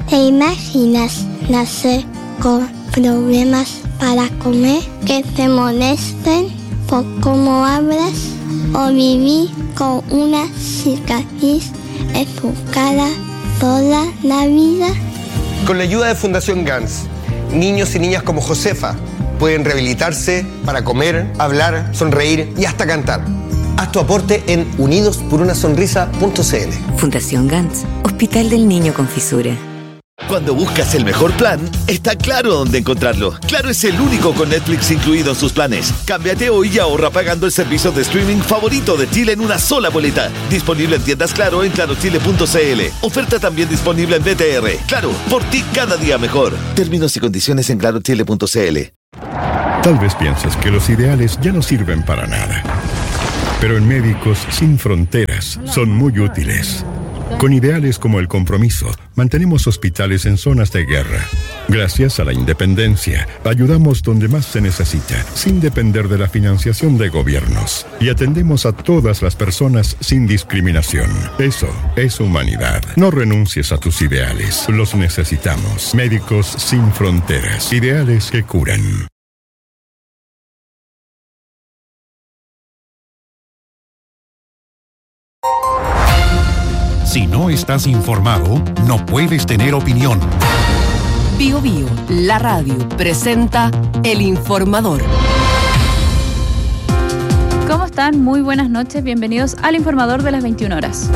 ¿Te imaginas nacer con problemas para comer, que te molesten por cómo hablas o vivir con una cicatriz en tu cara toda la vida? Con la ayuda de Fundación GANS, niños y niñas como Josefa pueden rehabilitarse para comer, hablar, sonreír y hasta cantar. Haz tu aporte en unidosporunasonrisa.cl. Fundación GANS, Hospital del Niño con Fisura. Cuando buscas el mejor plan, está claro dónde encontrarlo. Claro es el único con Netflix incluido en sus planes. Cámbiate hoy y ahorra pagando el servicio de streaming favorito de Chile en una sola boleta. Disponible en tiendas Claro en clarochile.cl. Oferta también disponible en BTR. Claro, por ti cada día mejor. Términos y condiciones en clarochile.cl. Tal vez pienses que los ideales ya no sirven para nada. Pero en Médicos Sin Fronteras son muy útiles. Con ideales como el compromiso, mantenemos hospitales en zonas de guerra. Gracias a la independencia, ayudamos donde más se necesita, sin depender de la financiación de gobiernos. Y atendemos a todas las personas sin discriminación. Eso es humanidad. No renuncies a tus ideales. Los necesitamos. Médicos Sin Fronteras. Ideales que curan. Si no estás informado, no puedes tener opinión. Bío Bío, la radio, presenta El Informador. ¿Cómo están? Muy buenas noches, bienvenidos al Informador de las 21 horas.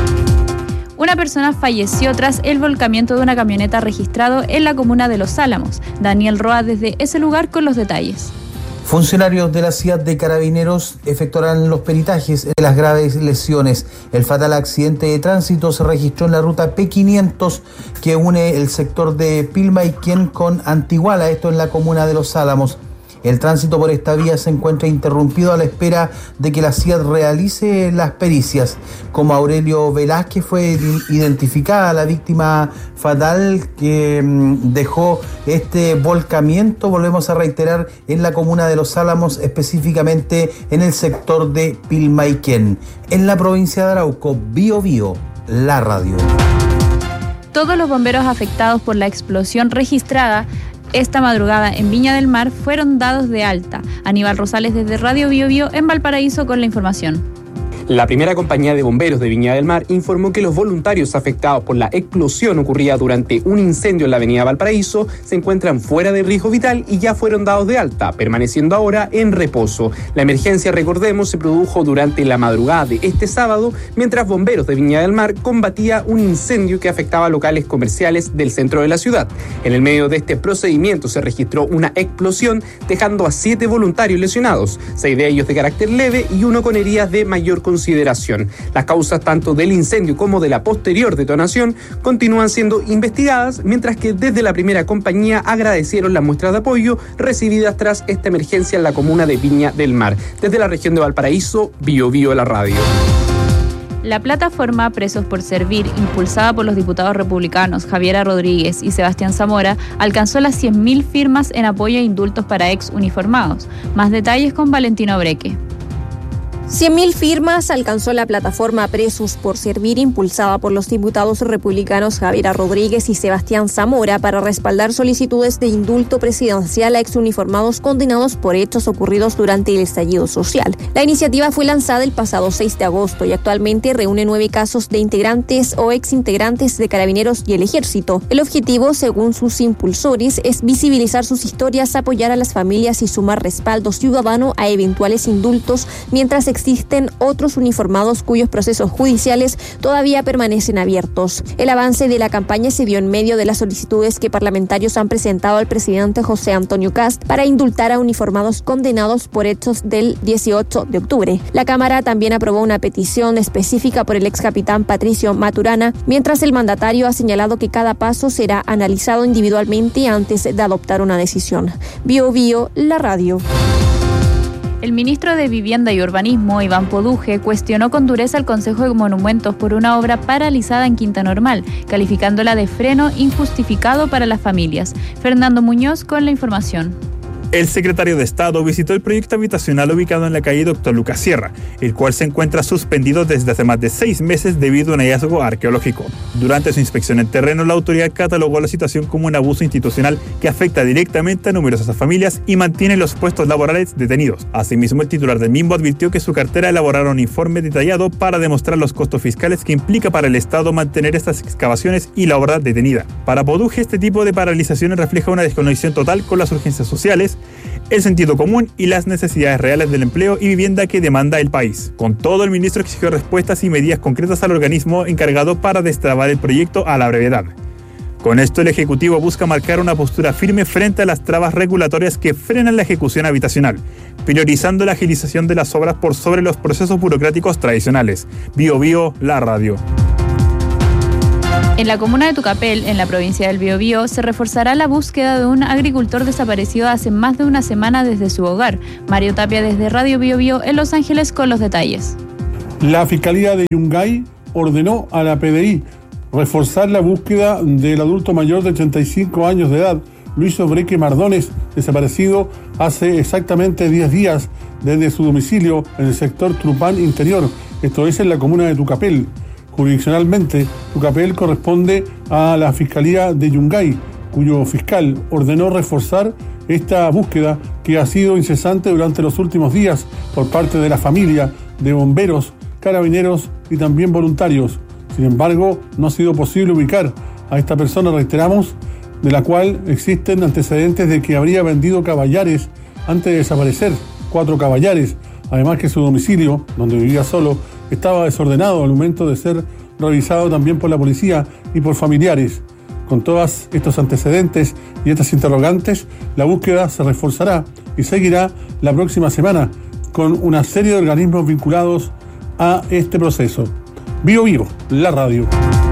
Una persona falleció tras el volcamiento de una camioneta registrado en la comuna de Los Álamos. Daniel Roa desde ese lugar con los detalles. Funcionarios de la CIAT de Carabineros efectuarán los peritajes de las graves lesiones. El fatal accidente de tránsito se registró en la ruta P500 que une el sector de Pilmaiquén con Antiguala, esto en la comuna de Los Álamos. El tránsito por esta vía se encuentra interrumpido a la espera de que la CIAT realice las pericias. Como Aurelio Velázquez fue identificada la víctima fatal que dejó este volcamiento, volvemos a reiterar, en la comuna de Los Álamos, específicamente en el sector de Pilmaiquén. En la provincia de Arauco, Bío Bío, la radio. Todos los bomberos afectados por la explosión registrada esta madrugada en Viña del Mar fueron dados de alta. Aníbal Rosales desde Radio Bío Bío en Valparaíso con la información. La primera compañía de bomberos de Viña del Mar informó que los voluntarios afectados por la explosión ocurrida durante un incendio en la avenida Valparaíso se encuentran fuera de riesgo vital y ya fueron dados de alta, permaneciendo ahora en reposo. La emergencia, recordemos, se produjo durante la madrugada de este sábado, mientras bomberos de Viña del Mar combatía un incendio que afectaba locales comerciales del centro de la ciudad. En el medio de este procedimiento se registró una explosión, dejando a 7 voluntarios lesionados, 6 de ellos de carácter leve y 1 con heridas de mayor consideración. Las causas tanto del incendio como de la posterior detonación continúan siendo investigadas, mientras que desde la primera compañía agradecieron las muestras de apoyo recibidas tras esta emergencia en la comuna de Viña del Mar. Desde la región de Valparaíso, Bío Bío, la radio. La plataforma Presos por Servir, impulsada por los diputados republicanos Javiera Rodríguez y Sebastián Zamora, alcanzó las 100.000 firmas en apoyo a indultos para ex uniformados. Más detalles con Valentino Breque. 100.000 firmas alcanzó la plataforma Presos por Servir, impulsada por los diputados republicanos Javiera Rodríguez y Sebastián Zamora, para respaldar solicitudes de indulto presidencial a exuniformados condenados por hechos ocurridos durante el estallido social. La iniciativa fue lanzada el pasado 6 de agosto y actualmente reúne 9 casos de integrantes o exintegrantes de Carabineros y el Ejército. El objetivo, según sus impulsores, es visibilizar sus historias, apoyar a las familias y sumar respaldo ciudadano a eventuales indultos, mientras existen otros uniformados cuyos procesos judiciales todavía permanecen abiertos. El avance de la campaña se dio en medio de las solicitudes que parlamentarios han presentado al presidente José Antonio Kast para indultar a uniformados condenados por hechos del 18 de octubre. La Cámara también aprobó una petición específica por el ex capitán Patricio Maturana, mientras el mandatario ha señalado que cada paso será analizado individualmente antes de adoptar una decisión. Bío Bío, la radio. El ministro de Vivienda y Urbanismo, Iván Poduje, cuestionó con dureza al Consejo de Monumentos por una obra paralizada en Quinta Normal, calificándola de freno injustificado para las familias. Fernando Muñoz con la información. El secretario de Estado visitó el proyecto habitacional ubicado en la calle Dr. Lucas Sierra, el cual se encuentra suspendido desde hace más de 6 meses debido a un hallazgo arqueológico. Durante su inspección en terreno, la autoridad catalogó la situación como un abuso institucional que afecta directamente a numerosas familias y mantiene los puestos laborales detenidos. Asimismo, el titular del mismo advirtió que su cartera elaborará un informe detallado para demostrar los costos fiscales que implica para el Estado mantener estas excavaciones y la obra detenida. Para Poduje, este tipo de paralizaciones refleja una desconexión total con las urgencias sociales, el sentido común y las necesidades reales del empleo y vivienda que demanda el país. Con todo, el ministro exigió respuestas y medidas concretas al organismo encargado para destrabar el proyecto a la brevedad. Con esto, el Ejecutivo busca marcar una postura firme frente a las trabas regulatorias que frenan la ejecución habitacional, priorizando la agilización de las obras por sobre los procesos burocráticos tradicionales. Bío Bío, la radio. En la comuna de Tucapel, en la provincia del Biobío, se reforzará la búsqueda de un agricultor desaparecido hace más de una semana desde su hogar. Mario Tapia desde Radio Biobío en Los Ángeles con los detalles. La Fiscalía de Yungay ordenó a la PDI reforzar la búsqueda del adulto mayor de 35 años de edad, Luis Obreque Mardones, desaparecido hace exactamente 10 días desde su domicilio en el sector Trupán Interior, esto es en la comuna de Tucapel. Jurisdiccionalmente, Tucapel corresponde a la Fiscalía de Yungay, cuyo fiscal ordenó reforzar esta búsqueda que ha sido incesante durante los últimos días por parte de la familia, de bomberos, carabineros y también voluntarios. Sin embargo, no ha sido posible ubicar a esta persona, reiteramos, de la cual existen antecedentes de que habría vendido caballares antes de desaparecer, 4 caballares, además que su domicilio, donde vivía solo, estaba desordenado al momento de ser revisado también por la policía y por familiares. Con todos estos antecedentes y estas interrogantes, la búsqueda se reforzará y seguirá la próxima semana con una serie de organismos vinculados a este proceso. Bío Bío, la radio.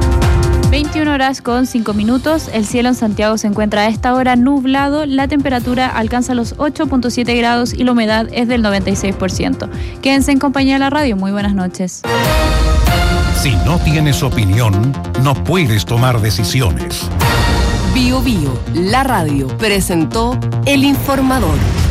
21 horas con 5 minutos. El cielo en Santiago se encuentra a esta hora nublado. La temperatura alcanza los 8.7 grados y la humedad es del 96%. Quédense en compañía de la radio. Muy buenas noches. Si no tienes opinión, no puedes tomar decisiones. Bío Bío, la radio, presentó El Informador.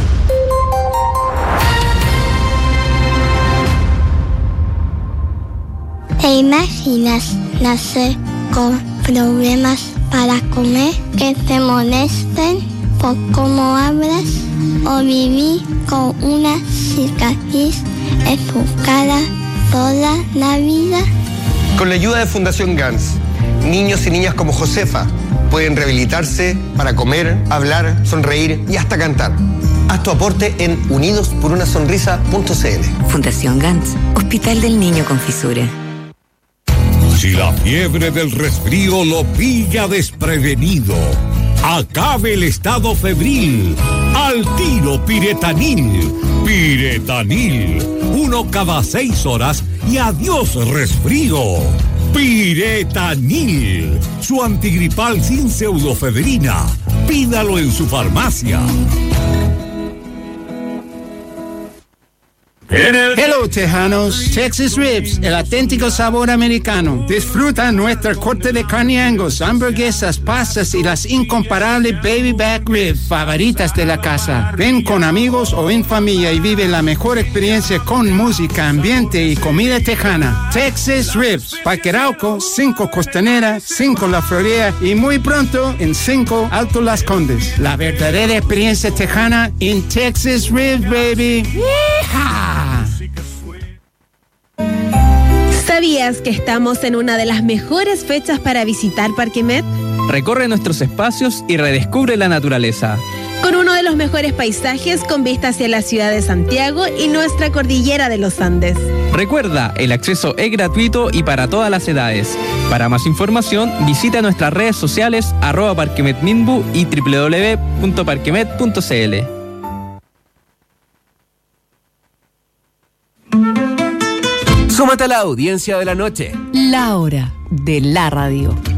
¿Te imaginas nacer con problemas para comer, que te molesten por cómo hablas, o vivir con una cicatriz en tu cara toda la vida? Con la ayuda de Fundación GANS, niños y niñas como Josefa pueden rehabilitarse para comer, hablar, sonreír y hasta cantar. Haz tu aporte en unidosporunasonrisa.cl. Fundación GANS, Hospital del Niño con Fisura. Si la fiebre del resfrío lo pilla desprevenido, acabe el estado febril. Al tiro Piretanil. Piretanil. 1 cada 6 horas y adiós resfrío. Piretanil. Su antigripal sin pseudofedrina. Pídalo en su farmacia. Hello, tejanos. Texas Ribs, el auténtico sabor americano. Disfruta nuestra corte de carne Angus, hamburguesas, pastas y las incomparables baby back ribs favoritas de la casa. Ven con amigos o en familia y vive la mejor experiencia con música, ambiente y comida tejana. Texas Ribs, Parque Arauco, 5 Costanera, 5 La Florida y muy pronto en 5 Alto Las Condes. La verdadera experiencia tejana en Texas Ribs, baby. ¡Yeehaw! ¿Sabías que estamos en una de las mejores fechas para visitar Parque Met? Recorre nuestros espacios y redescubre la naturaleza. Con uno de los mejores paisajes con vista hacia la ciudad de Santiago y nuestra cordillera de los Andes. Recuerda, el acceso es gratuito y para todas las edades. Para más información, visita nuestras redes sociales @parquemetminbu y www.parquemet.cl. Súmate a la audiencia de la noche. La hora de la radio.